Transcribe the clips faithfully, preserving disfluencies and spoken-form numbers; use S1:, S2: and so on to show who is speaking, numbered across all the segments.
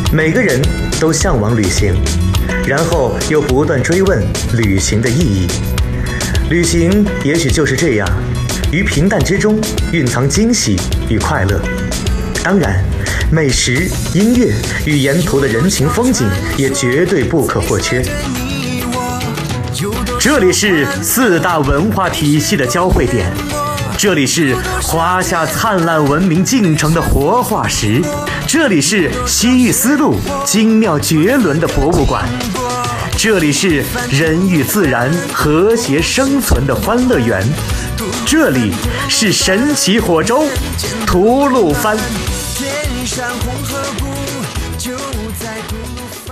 S1: 每个人都向往旅行，然后又不断追问旅行的意义。旅行也许就是这样，于平淡之中蕴藏惊喜与快乐。当然，美食、音乐与沿途的人情风景也绝对不可或缺。这里是四大文化体系的交汇点，这里是华夏灿烂文明进程的活化石，这里是西域丝路精妙绝伦的博物馆，这里是人与自然和谐生存的欢乐园，这里是神奇火舟吐鲁番。天上红河谷就在吐鲁番。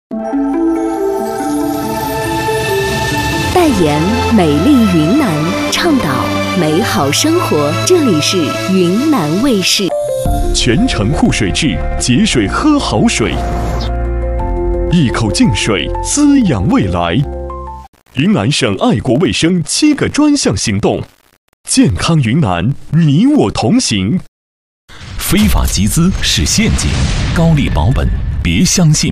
S2: 代言美丽云南，倡导美好生活，这里是云南卫视。
S3: 全程护水质，节水喝好水，一口净水滋养未来。云南省爱国卫生七个专项行动，健康云南，你我同行。
S4: 非法集资是陷阱，高利保本别相信。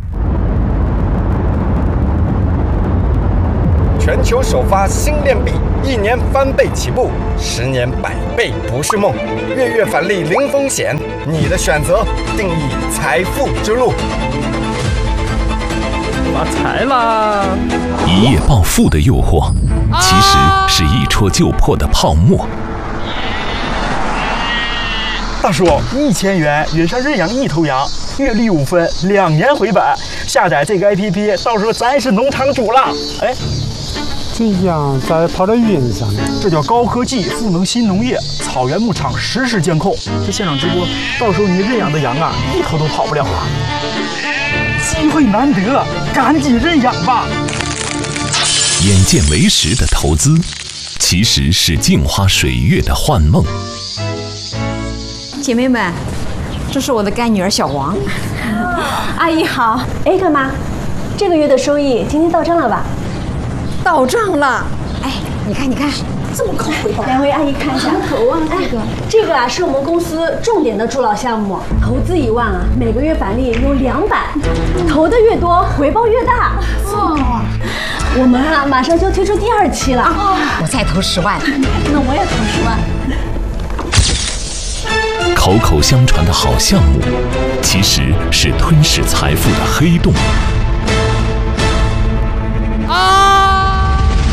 S5: 全球首发新链币，一年翻倍起步，十年百倍不是梦。月月返利零风险，你的选择定义财富之路。
S6: 发财啦！
S4: 一夜暴富的诱惑，其实是一戳就破的泡沫。
S7: 大叔，一千元远山认养一头羊，月利五分，两年回本。下载这个 A P P， 到时候咱是农场主了。哎，
S8: 这羊咋跑到云上了？
S7: 这叫高科技赋能新农业，草原牧场实时监控，这现场直播，到时候你认养的羊啊，一头都跑不了啊！机会难得，赶紧认养吧！
S4: 眼见为实的投资，其实是镜花水月的幻梦。
S9: 姐妹们，这是我的干女儿小王。
S10: 阿姨好。哎，干妈，这个月的收益今天到账了吧？
S9: 到账了。哎，你看，你看，这么快回报。
S10: 两位阿姨看一下。
S9: 头啊，这个、
S10: 哎，这个啊是我们公司重点的助老项目，投资一万啊，每个月返利有两百，投的越多，回报越大。
S9: 哦，
S10: 我们啊马上就推出第二期了。
S9: 哦，我再投十万。
S10: 那我也投十万。
S4: 口口相传的好项目，其实是吞噬财富的黑洞。啊！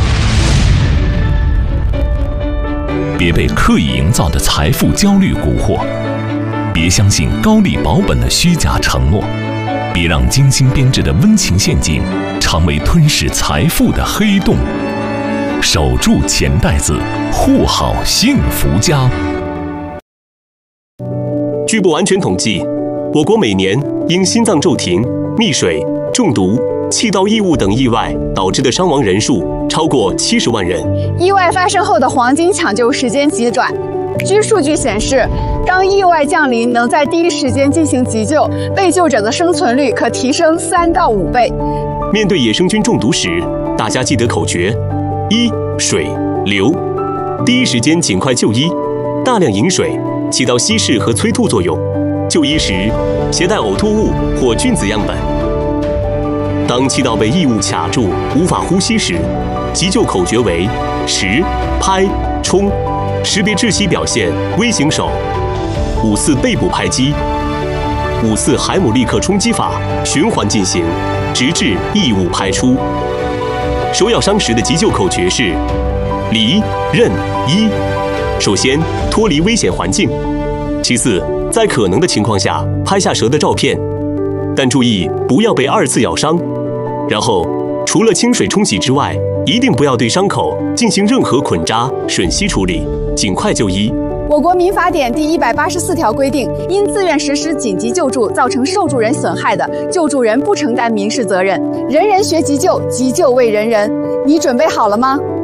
S4: 别被刻意营造的财富焦虑蛊惑，别相信高利保本的虚假承诺，别让精心编织的温情陷阱成为吞噬财富的黑洞。守住钱袋子，护好幸福家。
S11: 据不完全统计，我国每年因心脏骤停、溺水、中毒、气道异物等意外导致的伤亡人数超过七十万人。
S12: 意外发生后的黄金抢救时间极短。据数据显示，当意外降临，能在第一时间进行急救，被救者的生存率可提升三到五倍。
S11: 面对野生菌中毒时，大家记得口诀：一、水流，第一时间尽快就医，大量饮水。起到稀释和催吐作用。就医时，携带呕吐物或菌子样本。当气道被异物卡住，无法呼吸时，急救口诀为十、拍、冲，识别窒息表现，微型手，五次背部拍击，五次海姆立克冲击法，循环进行，直至异物排出。手咬伤时的急救口诀是离、任、医。首先，脱离危险环境；其次，在可能的情况下拍下蛇的照片，但注意不要被二次咬伤。然后，除了清水冲洗之外，一定不要对伤口进行任何捆扎、吮吸处理，尽快就医。
S12: 我国民法典第一百八十四条规定，因自愿实施紧急救助造成受助人损害的，救助人不承担民事责任。人人学急救，急救为人人。你准备好了吗？